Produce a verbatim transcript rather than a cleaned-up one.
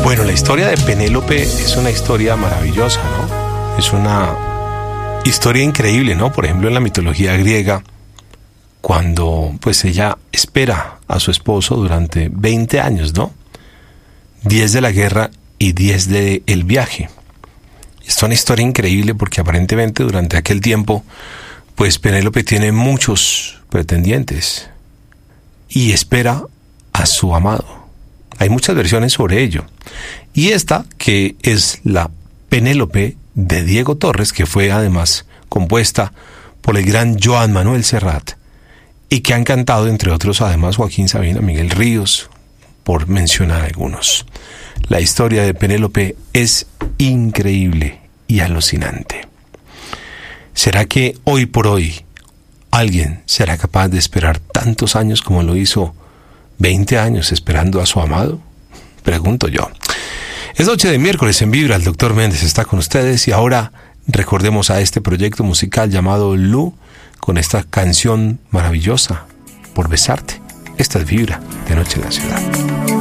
Bueno, la historia de Penélope es una historia maravillosa, ¿no? Es una historia increíble, ¿no? Por ejemplo, en la mitología griega, cuando pues ella espera a su esposo durante veinte años, ¿no? diez de la guerra y diez del viaje. Es una historia increíble porque aparentemente durante aquel tiempo, pues Penélope tiene muchos pretendientes y espera a su amado. Hay muchas versiones sobre ello. Y esta, que es la Penélope de Diego Torres, que fue además compuesta por el gran Joan Manuel Serrat, y que han cantado, entre otros, además Joaquín Sabina, Miguel Ríos, por mencionar algunos. La historia de Penélope es increíble y alucinante. ¿Será que hoy por hoy alguien será capaz de esperar tantos años como lo hizo veinte años esperando a su amado? Pregunto yo. Es noche de miércoles en Vibra, el doctor Méndez está con ustedes y ahora recordemos a este proyecto musical llamado Lu con esta canción maravillosa, Por Besarte. Esta es Vibra, de Noche en la Ciudad.